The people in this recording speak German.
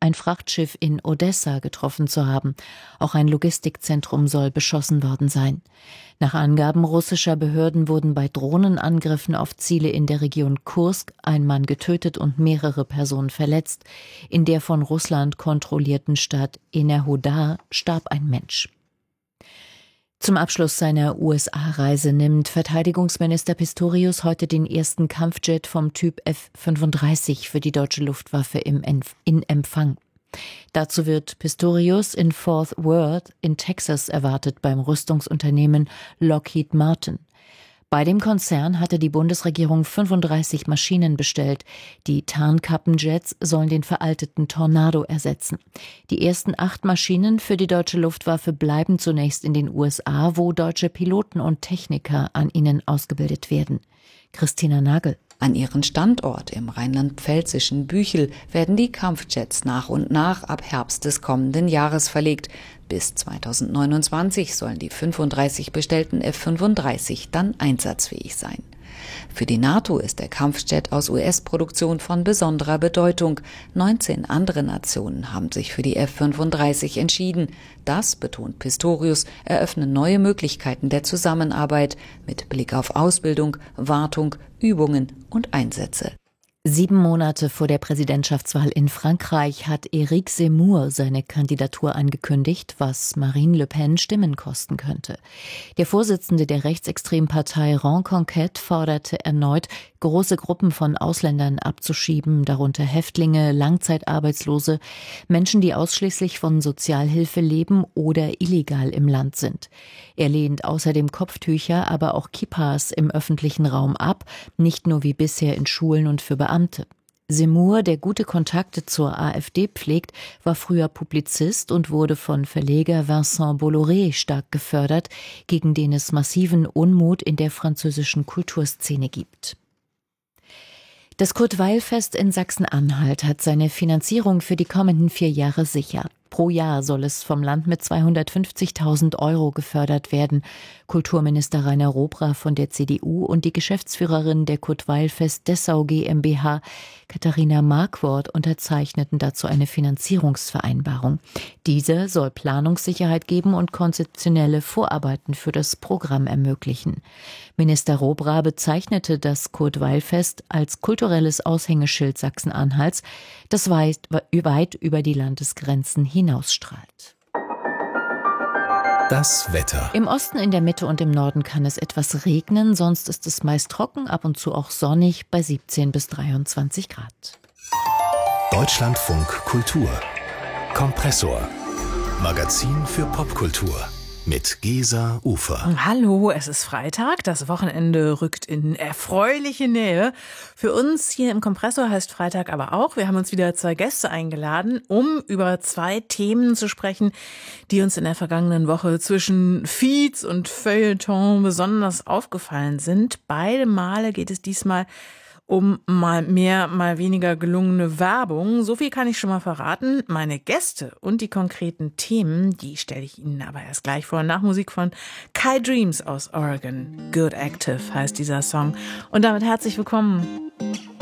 ein Frachtschiff in Odessa getroffen zu haben. Auch ein Logistikzentrum soll beschossen worden sein. Nach Angaben russischer Behörden wurden bei Drohnenangriffen auf Ziele in der Region Kursk ein Mann getötet und mehrere Personen verletzt. In der von Russland kontrollierten Stadt Enerhodar starb ein Mensch. Zum Abschluss seiner USA-Reise nimmt Verteidigungsminister Pistorius heute den ersten Kampfjet vom Typ F-35 für die deutsche Luftwaffe in Empfang. Dazu wird Pistorius in Fort Worth in Texas erwartet beim Rüstungsunternehmen Lockheed Martin. Bei dem Konzern hatte die Bundesregierung 35 Maschinen bestellt. Die Tarnkappenjets sollen den veralteten Tornado ersetzen. Die ersten 8 Maschinen für die deutsche Luftwaffe bleiben zunächst in den USA, wo deutsche Piloten und Techniker an ihnen ausgebildet werden. Christina Nagel. An ihren Standort im rheinland-pfälzischen Büchel werden die Kampfjets nach und nach ab Herbst des kommenden Jahres verlegt. Bis 2029 sollen die 35 bestellten F-35 dann einsatzfähig sein. Für die NATO ist der Kampfjet aus US-Produktion von besonderer Bedeutung. 19 andere Nationen haben sich für die F-35 entschieden. Das, betont Pistorius, eröffne neue Möglichkeiten der Zusammenarbeit mit Blick auf Ausbildung, Wartung, Übungen und Einsätze. 7 Monate vor der Präsidentschaftswahl in Frankreich hat Éric Zemmour seine Kandidatur angekündigt, was Marine Le Pen Stimmen kosten könnte. Der Vorsitzende der rechtsextremen Partei Reconquête forderte erneut, große Gruppen von Ausländern abzuschieben, darunter Häftlinge, Langzeitarbeitslose, Menschen, die ausschließlich von Sozialhilfe leben oder illegal im Land sind. Er lehnt außerdem Kopftücher, aber auch Kippas im öffentlichen Raum ab, nicht nur wie bisher in Schulen und für Beamte. Zemmour, der gute Kontakte zur AfD pflegt, war früher Publizist und wurde von Verleger Vincent Bolloré stark gefördert, gegen den es massiven Unmut in der französischen Kulturszene gibt. Das Kurt-Weil-Fest in Sachsen-Anhalt hat seine Finanzierung für die kommenden 4 Jahre sicher. Pro Jahr soll es vom Land mit 250.000 € gefördert werden. Kulturminister Rainer Robra von der CDU und die Geschäftsführerin der Kurt-Weil-Fest Dessau GmbH, Katharina Marquardt, unterzeichneten dazu eine Finanzierungsvereinbarung. Diese soll Planungssicherheit geben und konzeptionelle Vorarbeiten für das Programm ermöglichen. Minister Robra bezeichnete das Kurt-Weil-Fest als kulturelles Aushängeschild Sachsen-Anhalts, das weit über die Landesgrenzen hinausstrahlt. Das Wetter. Im Osten, in der Mitte und im Norden kann es etwas regnen, sonst ist es meist trocken, ab und zu auch sonnig bei 17 bis 23 Grad. Deutschlandfunk Kultur. Kompressor. Magazin für Popkultur. Mit Gesa Ufer. Hallo, es ist Freitag. Das Wochenende rückt in erfreuliche Nähe. Für uns hier im Kompressor heißt Freitag aber auch, wir haben uns wieder 2 Gäste eingeladen, um über 2 Themen zu sprechen, die uns in der vergangenen Woche zwischen Feeds und Feuilleton besonders aufgefallen sind. Beide Male geht es diesmal um mal mehr, mal weniger gelungene Werbung. So viel kann ich schon mal verraten. Meine Gäste und die konkreten Themen, die stelle ich Ihnen aber erst gleich vor. Nach Musik von Kai Dreams aus Oregon. Good Active heißt dieser Song. Und damit herzlich willkommen.